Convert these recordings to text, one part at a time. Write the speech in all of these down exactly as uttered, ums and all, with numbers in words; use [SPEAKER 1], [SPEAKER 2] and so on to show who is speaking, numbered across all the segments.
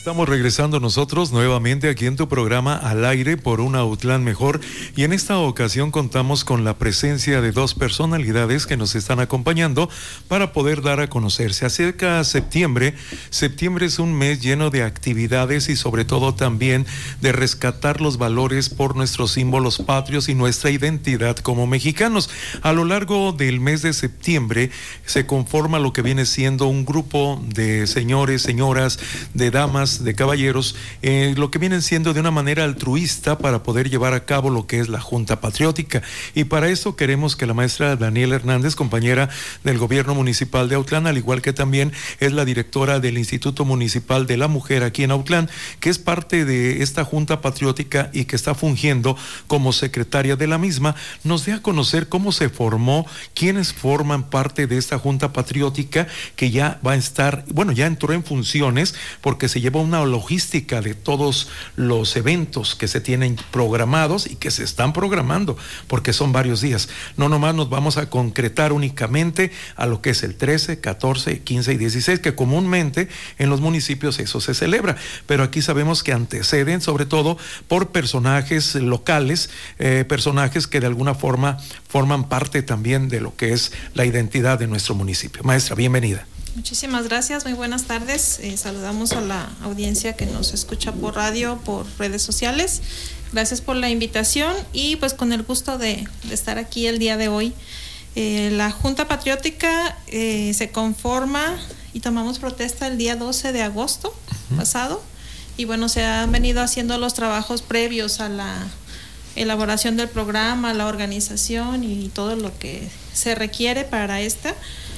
[SPEAKER 1] Estamos regresando nosotros nuevamente aquí en tu programa Al Aire por un Autlán Mejor, y en esta ocasión contamos con la presencia de dos personalidades que nos están acompañando para poder dar a conocer. Se acerca septiembre. Septiembre es un mes lleno de actividades y sobre todo también de rescatar los valores por nuestros símbolos patrios y nuestra identidad como mexicanos. A lo largo del mes de septiembre se conforma lo que viene siendo un grupo de señores, señoras, de damas, de caballeros, eh, lo que vienen siendo de una manera altruista para poder llevar a cabo lo que es la Junta Patriótica. Y para eso queremos que la maestra Daniela Hernández, compañera del gobierno municipal de Autlán, al igual que también es la directora del Instituto Municipal de la Mujer aquí en Autlán, que es parte de esta Junta Patriótica y que está fungiendo como secretaria de la misma, nos dé a conocer cómo se formó, quiénes forman parte de esta Junta Patriótica, que ya va a estar, bueno, ya entró en funciones porque se lleva una logística de todos los eventos que se tienen programados y que se están programando, porque son varios días. No nomás nos vamos a concretar únicamente a lo que es el trece, catorce, quince y dieciséis, que comúnmente en los municipios eso se celebra, pero aquí sabemos que anteceden sobre todo por personajes locales, eh, personajes que de alguna forma forman parte también de lo que es la identidad de nuestro municipio. Maestra, bienvenida.
[SPEAKER 2] Muchísimas gracias, muy buenas tardes. Eh, saludamos a la audiencia que nos escucha por radio, por redes sociales. Gracias por la invitación y pues con el gusto de, de estar aquí el día de hoy. Eh, la Junta Patriótica eh, se conforma y tomamos protesta el día doce de agosto uh-huh. pasado, y bueno, se han venido haciendo los trabajos previos a la elaboración del programa, la organización y todo lo que se requiere para esta.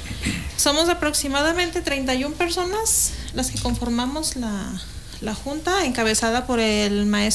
[SPEAKER 2] Somos aproximadamente treinta y una personas las que conformamos la, la Junta, encabezada por el maestro